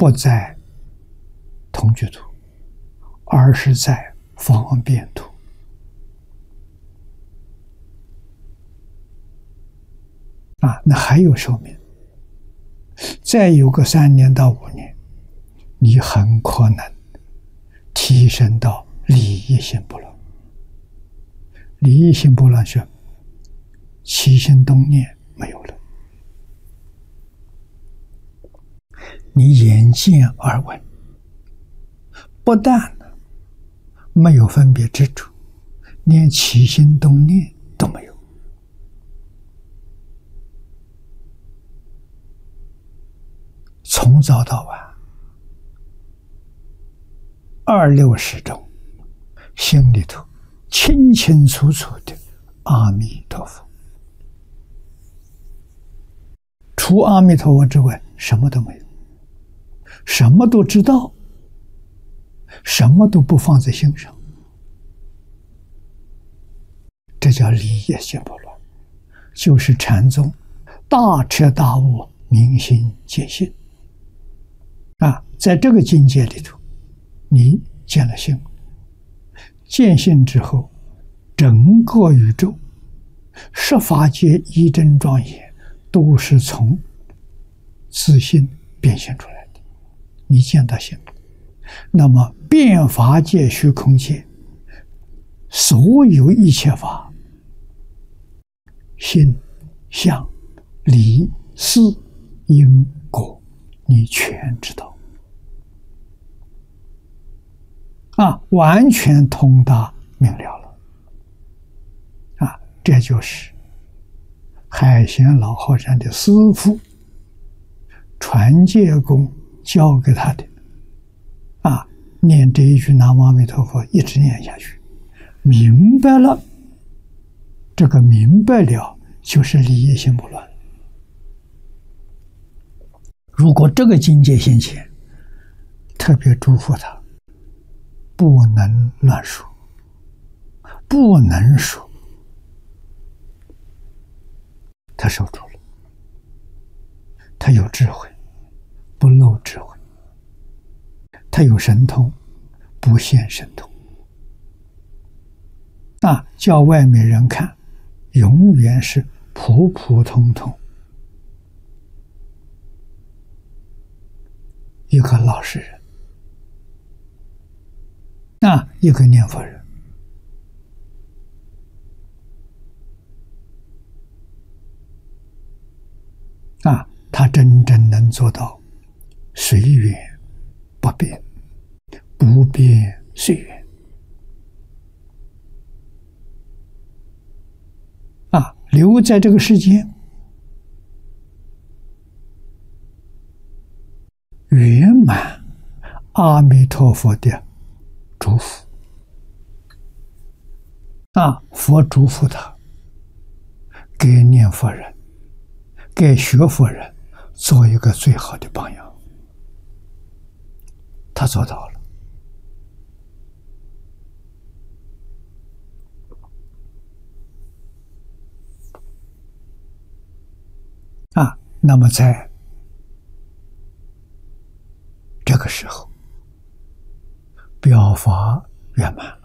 不在同居土，而是在方便土。那还有寿命，再有个3年到5年，你很可能提升到离一心不乱。离一心不乱是起心动念没有了，你眼见耳闻，不但没有分别执着，连起心动念都没有。从早到晚，26中，心里头清清楚楚的阿弥陀佛，除阿弥陀佛之外，什么都没有，什么都知道，什么都不放在心上，这叫离一心不乱，就是禅宗大彻大悟、明心见性。在这个境界里头，你见了性，见性之后，整个宇宙十法界一真庄严，都是从自性变现出来的。你见到性，那么遍法界虚空界，所有一切法，性、相、理、事、因、果，你全知道。完全通达明了了。这就是海贤老和尚的师父传戒功教给他的。念这一句南无阿弥陀佛，一直念下去，明白了。这个明白了，就是离一心不乱。如果这个境界现前，特别嘱咐他，不能乱说，不能说，他守住了，他有智慧，不漏智慧，他有神通，不现神通。叫外面人看，永远是普普通通一个老实人，一个念佛人。他真正能做到随缘不变，不变随缘。留在这个世间，圆满阿弥陀佛的嘱咐。佛嘱咐他，给念佛人，给学佛人做一个最好的榜样。他做到了。那么在这个时候，表法圆满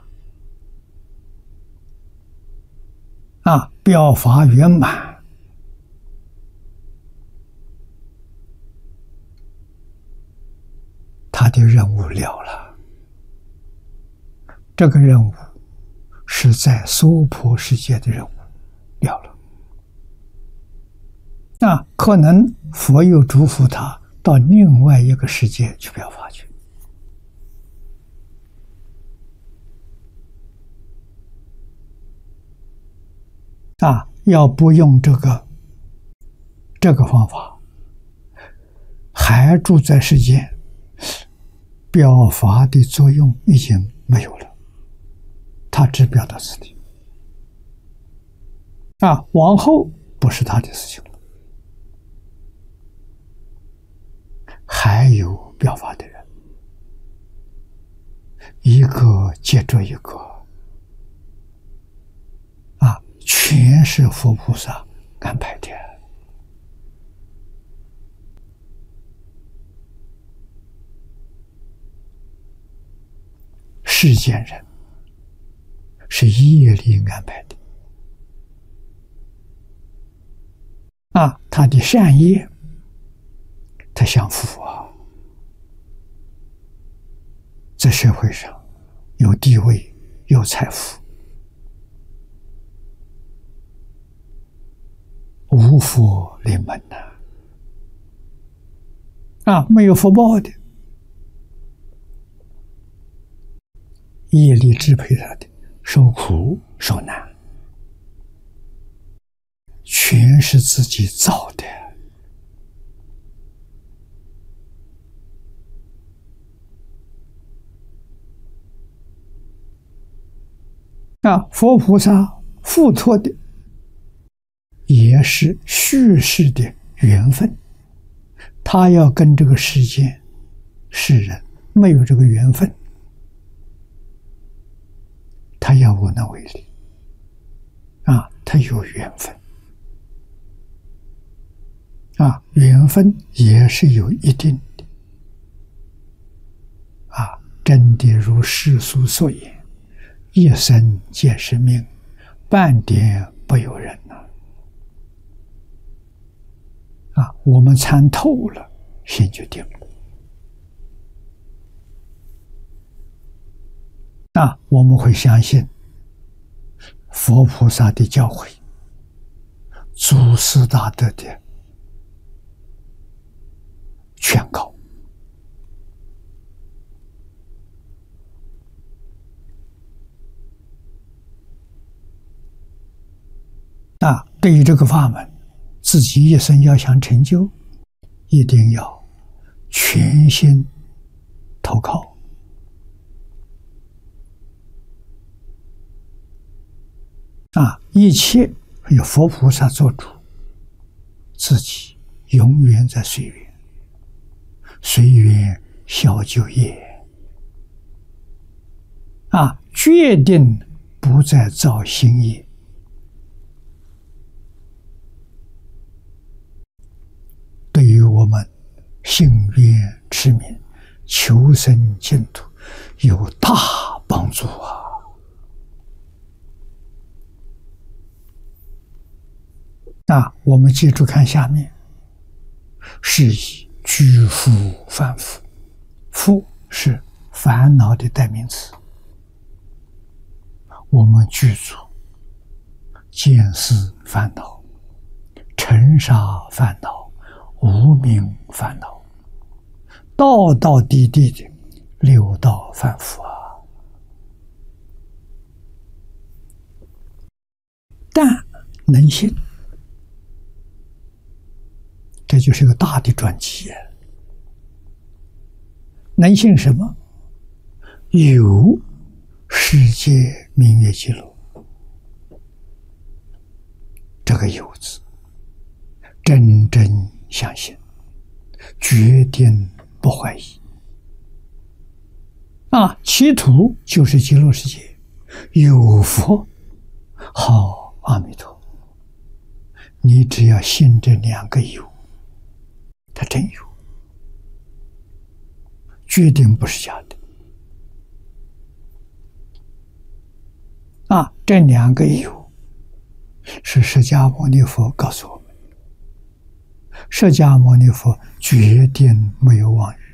了。表法圆满，他的任务了了。这个任务是在娑婆世界的任务了了。可能佛又嘱咐他到另外一个世界去表法去。要不用这个方法，还住在世间，表法的作用已经没有了，他只表达自己。往后不是他的事情了。还有表法的人，一个接着一个，全是佛菩萨安排的。 世间人是业力安排的他的善业，他享福在社会上有地位，有财富。无福临门没有福报的，业力支配他的，受苦受难，全是自己造的佛菩萨付托的也是续世的缘分，他要跟这个世间世人没有这个缘分，他要无能为力他有缘分缘分也是有一定的真的如世俗所言，一生皆是命，半点不由人我们参透了，心就定了我们会相信佛菩萨的教诲，祖师大德的劝告对于这个法门，自己一生要想成就，一定要全心投靠一切有佛菩萨做主，自己永远在随缘，随缘消旧业决定不再造新业。对于我们信愿持名求生净土有大帮助我们记住看下面，是以居夫反夫，夫是烦恼的代名词，我们具足见思烦恼、尘沙烦恼、无明烦恼，道道地地的六道反复但能信，这就是个大的转机能信什么？有世界明月记录，这个有字真正相信，决定不怀疑其途就是极乐世界，有佛好阿弥陀。你只要信这两个有，它真有，决定不是假的这两个有是释迦牟尼佛告诉我们，释迦牟尼佛决定没有妄语。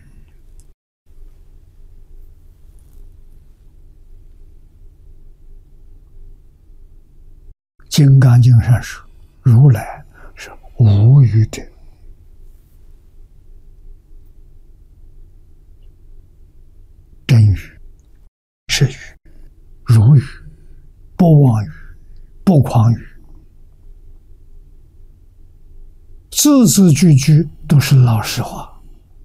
金刚经上说，如来是无语者，真语、实语、如语，不妄语，不诳语，字字句句都是老实话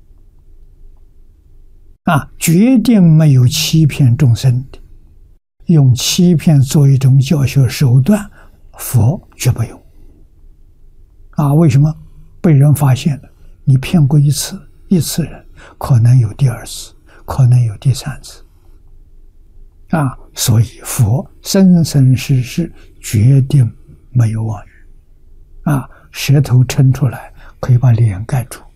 决定没有欺骗众生的，用欺骗做一种教学手段，佛绝不用为什么？被人发现了，你骗过一次人，可能有第二次，可能有第三次所以佛生生世世决定没有妄语舌头撑出来可以把脸盖住